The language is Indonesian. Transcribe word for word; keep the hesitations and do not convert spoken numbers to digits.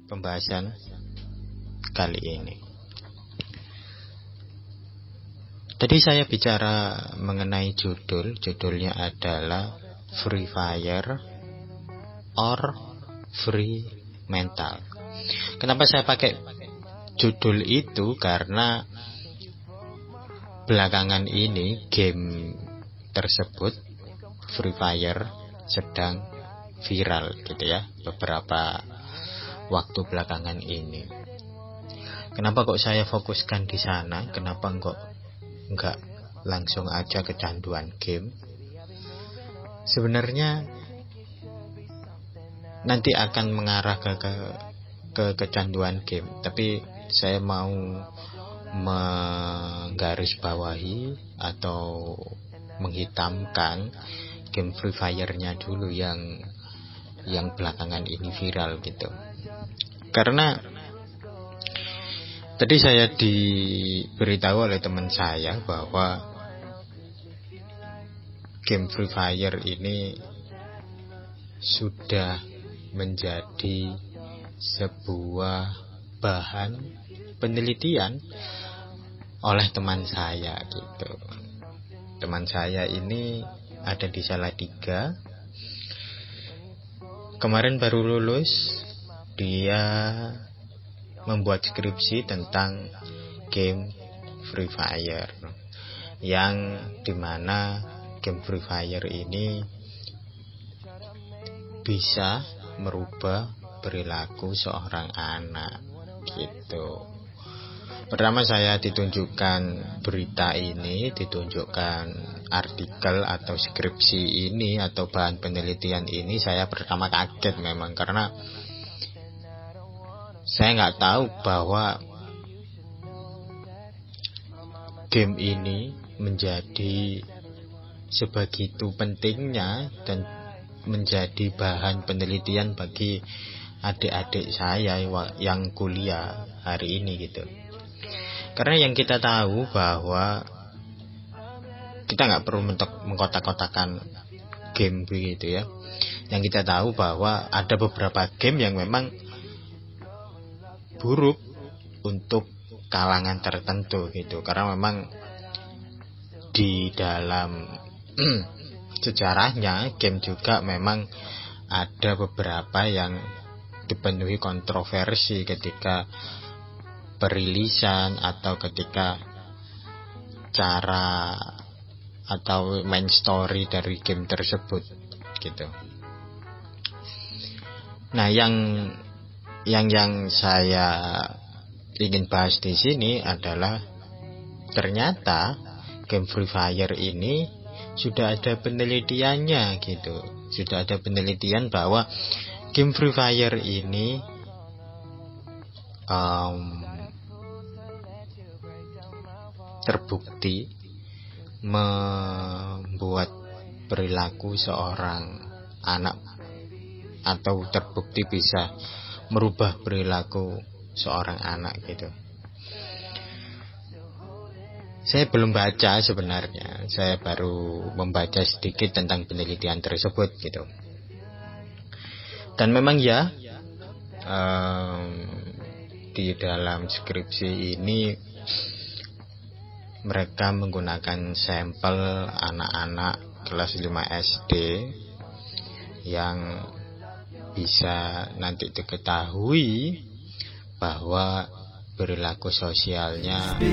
pembahasan kali ini. Tadi saya bicara mengenai judul, judulnya adalah Free Fire or Free Mental. Kenapa saya pakai judul itu? Karena belakangan ini game tersebut, Free Fire, sedang viral gitu ya, beberapa waktu belakangan ini. Kenapa kok saya fokuskan di sana? Kenapa kok enggak langsung aja kecanduan game? Sebenarnya nanti akan mengarah ke ke, ke kecanduan game, tapi saya mau menggarisbawahi atau menghitamkan game Free Fire-nya dulu yang yang belakangan ini viral gitu. Karena tadi saya diberitahu oleh teman saya bahwa game Free Fire ini sudah menjadi sebuah bahan penelitian oleh teman saya gitu. Teman saya ini ada di Salatiga. Kemarin baru lulus, dia membuat skripsi tentang game Free Fire, yang dimana game Free Fire ini bisa merubah perilaku seorang anak gitu. Pertama saya ditunjukkan berita ini, ditunjukkan artikel atau skripsi ini atau bahan penelitian ini, saya pertama kaget memang, karena saya nggak tahu bahwa game ini menjadi sebegitu pentingnya dan menjadi bahan penelitian bagi adik-adik saya yang kuliah hari ini gitu. Karena yang kita tahu bahwa kita nggak perlu mengkotak-kotakan game begitu ya. Yang kita tahu bahwa ada beberapa game yang memang buruk untuk kalangan tertentu gitu, karena memang di dalam sejarahnya game juga memang ada beberapa yang dipenuhi kontroversi ketika perilisan atau ketika cara atau main story dari game tersebut gitu. Nah, yang Yang yang saya ingin bahas di sini adalah ternyata game Free Fire ini sudah ada penelitiannya gitu. Sudah ada penelitian bahwa game Free Fire ini um, terbukti membuat perilaku seorang anak, atau terbukti bisa merubah perilaku seorang anak gitu. Saya belum baca sebenarnya, saya baru membaca sedikit tentang penelitian tersebut gitu. Dan memang ya, um, di dalam skripsi ini mereka menggunakan sampel anak-anak kelas lima S D yang bisa nanti diketahui bahwa perilaku sosialnya